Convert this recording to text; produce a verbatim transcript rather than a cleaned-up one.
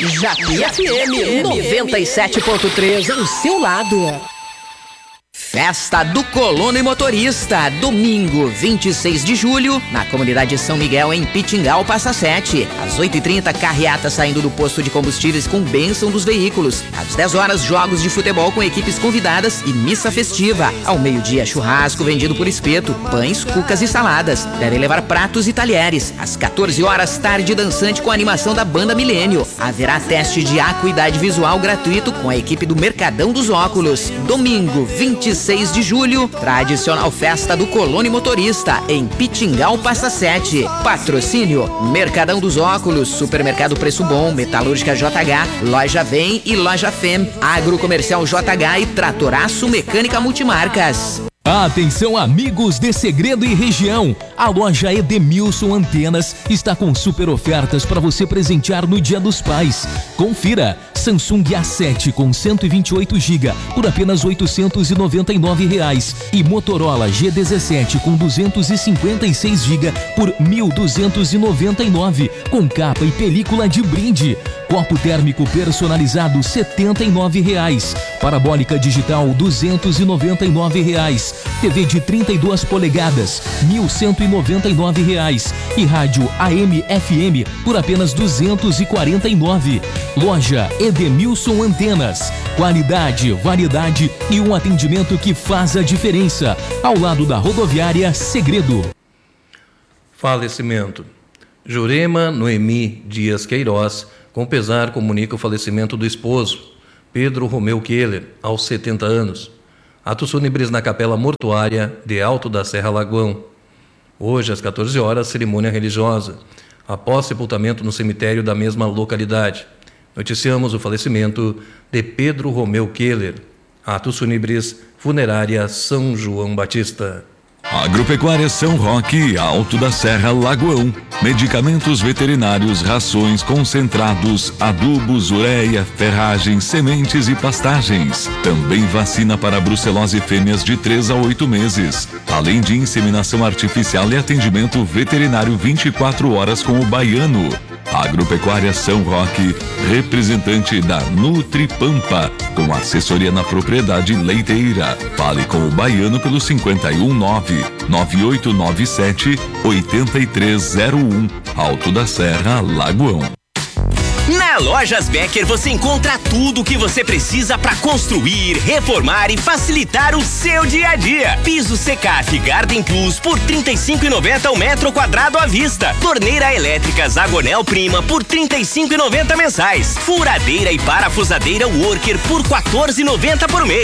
Japi F M noventa e sete ponto três, o seu lado. Festa do Colono e Motorista, domingo vinte e seis de julho, na comunidade São Miguel, em Pitingal, Passa Sete. Às oito e trinta, carreata saindo do posto de combustíveis com bênção dos veículos. Às dez horas, jogos de futebol com equipes convidadas e missa festiva. Ao meio-dia, churrasco vendido por espeto, pães, cucas e saladas. Devem levar pratos e talheres. Às quatorze horas, tarde dançante com a animação da Banda Milênio. Haverá teste de acuidade visual gratuito com a equipe do Mercadão dos Óculos. Domingo vinte e seis de julho, tradicional festa do Colono e Motorista, em Pitingal, Passa Sete. Patrocínio: Mercadão dos Óculos, Supermercado Preço Bom, Metalúrgica J H, Loja Vem e Loja Fem, Agrocomercial J H e Tratoraço Mecânica Multimarcas. Atenção, amigos de Segredo e região, a loja Edemilson Antenas está com super ofertas para você presentear no Dia dos Pais. Confira: Samsung A sete com cento e vinte e oito gigas por apenas oitocentos e noventa e nove reais e Motorola G dezessete com duzentos e cinquenta e seis gigas por mil duzentos e noventa e nove com capa e película de brinde. Copo térmico personalizado setenta e nove reais, parabólica digital duzentos e noventa e nove reais, T V de trinta e duas polegadas mil cento e noventa e nove reais e rádio A M F M por apenas duzentos e quarenta e nove. Loja Edemilson Antenas, qualidade, variedade e um atendimento que faz a diferença, ao lado da rodoviária Segredo. Falecimento: Jurema Noemi Dias Queiroz, com pesar, comunica o falecimento do esposo, Pedro Romeu Keller, aos setenta anos. Atos fúnebres na Capela Mortuária de Alto da Serra Lagoão. Hoje, às quatorze horas, cerimônia religiosa, após sepultamento no cemitério da mesma localidade. Noticiamos o falecimento de Pedro Romeu Keller. Atos fúnebres, Funerária São João Batista. Agropecuária São Roque, Alto da Serra Lagoão. Medicamentos veterinários, rações, concentrados, adubos, ureia, ferragens, sementes e pastagens. Também vacina para brucelose fêmeas de três a oito meses. Além de inseminação artificial e atendimento veterinário vinte e quatro horas com o Baiano. Agropecuária São Roque, representante da Nutripampa, com assessoria na propriedade leiteira. Fale com o Baiano pelo cinquenta e um nove, nove oito nove sete, oito três zero um, Alto da Serra, Lagoão. Na Lojas Becker você encontra tudo o que você precisa para construir, reformar e facilitar o seu dia a dia. Piso Secaf Garden Plus por trinta e cinco reais e noventa centavos o metro quadrado à vista. Torneira elétrica Zagonel Prima por trinta e cinco reais e noventa centavos mensais. Furadeira e parafusadeira Worker por quatorze reais e noventa centavos por mês.